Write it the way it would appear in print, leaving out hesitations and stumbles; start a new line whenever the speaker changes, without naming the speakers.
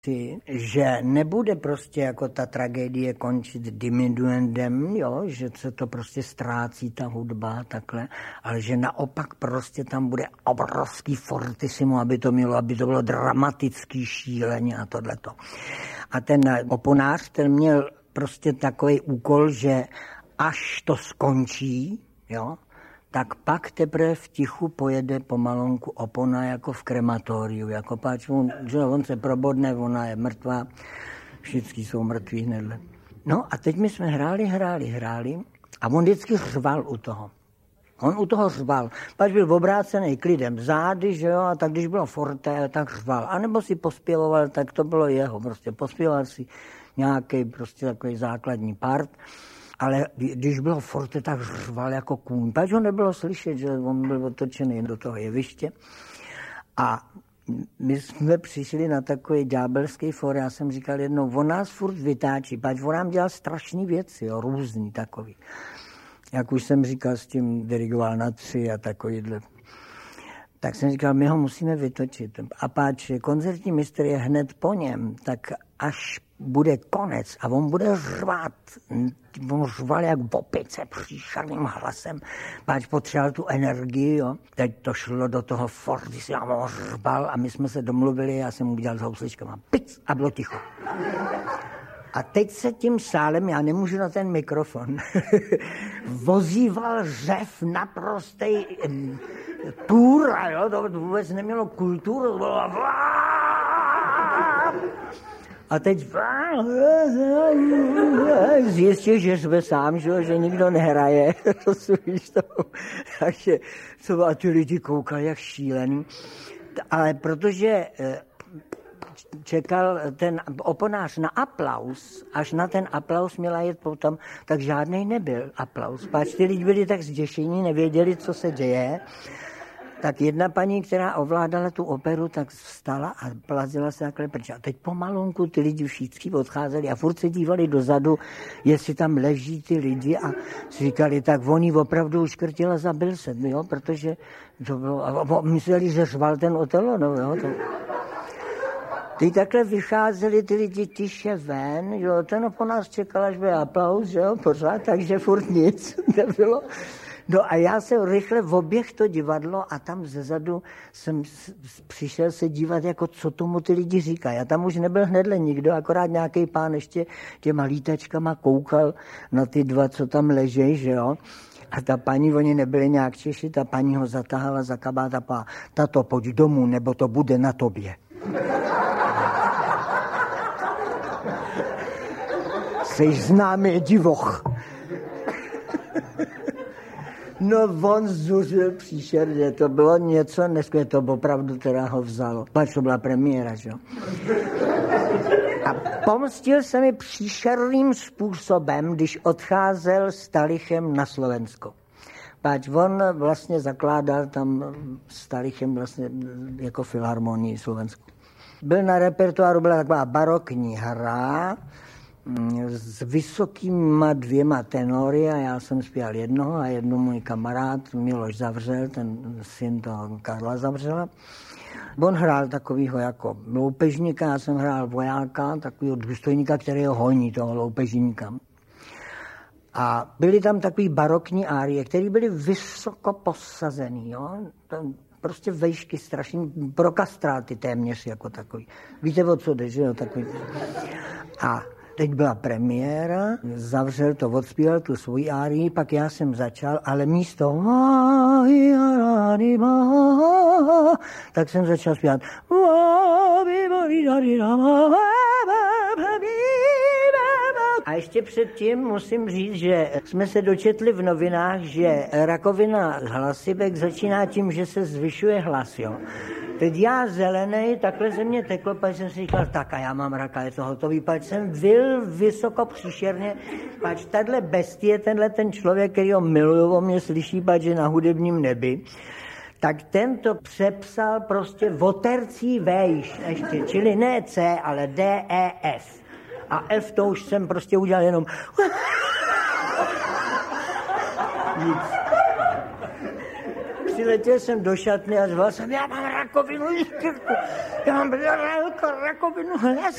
že nebude prostě jako ta tragédie končit diminuendem, jo, že se to prostě ztrácí ta hudba takhle, ale že naopak prostě tam bude obrovský fortissimo, aby to bylo dramatický šíleně a tohleto. A ten oponář, ten měl prostě takový úkol, že až to skončí, jo, tak pak teprve v tichu pojede pomalonku opona jako v krematoriu, jako páč, on se probodne, ona je mrtvá, všichni jsou mrtví hnedle. No a teď my jsme hráli a on vždycky řval u toho. On u toho řval, pač byl obrácený klidem zády, že jo, a tak když bylo forte, tak řval. A nebo si pospěvoval, tak to bylo jeho, prostě pospěval si nějaký prostě takový základní part. Ale když bylo forte, tak řval jako kůň. Pač ho nebylo slyšet, že on byl otočený do toho jeviště. A my jsme přišli na takový ďábelský for, já jsem říkal jednou, on nás furt vytáčí, pač on nám dělal strašný věci, jo, různý takový. Jak už jsem říkal, s tím dirigoval na 3 a takovýhle. Tak jsem říkal, my ho musíme vytočit. A páč koncertní mistr je hned po něm, tak až bude konec a on bude řvát. On řval jak v opice příšerným hlasem. Páč potřeboval tu energii, jo. Teď to šlo do toho Fordy, si ho řval a my jsme se domluvili, já jsem mu udělal s housličkama. Pic a bylo ticho. A teď se tím sálem, já nemůžu na ten mikrofon, vozíval řev naprostej půr, jo, to vůbec nemělo kulturu, to bylo a teď zjistil, že jsme sám, že nikdo nehraje, rozumíš to? Takže a ty lidi koukali jak šílený, ale protože čekal ten oponář na aplaus, až na ten aplaus měla jet potom, tak žádnej nebyl aplaus. Páč ty lidi byli tak zděšení, nevěděli, co se děje. Tak jedna paní, která ovládala tu operu, tak vstala a plazila se takhle pryč. A teď pomalonku ty lidi všichni odcházeli a furt se dívali dozadu, jestli tam leží ty lidi a říkali, tak oni opravdu uškrtila za Bilset, jo, protože to bylo, a mysleli, že řval ten Otelo, no jo, to... Ty takhle vycházeli ty lidi tiše ven, jo, ten po nás čekal, až byl aplaus, jo, pořád, takže furt nic nebylo. No a já jsem rychle oběh to divadlo a tam zezadu jsem přišel se dívat, jako co tomu ty lidi říkají. A tam už nebyl hnedle nikdo, akorát nějaký pán ještě těma lítačkama koukal na ty dva, co tam ležej, že jo. A ta paní, oni nebyli nějak Češi, ta paní ho zatáhala za kabát a pá, tato, pojď domů, nebo to bude na tobě. Seš známý divoch. No on zuřil příšerně, to bylo něco neskvělé, to opravdu teda ho vzalo. Pač to byla premiéra, že jo. A pomstil se mi příšerným způsobem, když odcházel s Talichem na Slovensko. Pač on vlastně zakládal tam s Talichem vlastně jako filharmonii Slovensku. Byl na repertoáru, byla taková barokní hra s vysokýma 2 tenory a já jsem zpíval jednoho a jednu můj kamarád Miloš Zavřel, ten syn toho Karla Zavřela. On hrál takovýho jako loupežníka, já jsem hrál vojáka, takovýho důstojníka, který ho honí, toho loupežníka. A byly tam takový barokní árie, které byly vysoko posazený, jo. Prostě vejšky strašný, pro kastráty téměř jako takový. Víte, o co jde, že jo, takový. A teď byla premiéra, Zavřel to, odspíval tu svoji árii, pak já jsem začal, ale místo tak jsem začal zpívat a ještě předtím musím říct, že jsme se dočetli v novinách, že rakovina hlasivek začíná tím, že se zvyšuje hlas, jo. Teď já zelenej, takhle ze mě teklo, pak jsem si říkal, tak a já mám raka, je to hotový, pak jsem vyl vysoko příšerně, pač tahle bestie, tenhle ten člověk, který ho miluju, o mě slyší, pač je na hudebním nebi, tak tento přepsal prostě o tercí vejš ještě, čili ne C, ale D, E, F. A F to už jsem prostě udělal jenom nic. přiletěl jsem do šatny a zval jsem, já mám rakovinu, já mám rakovinu,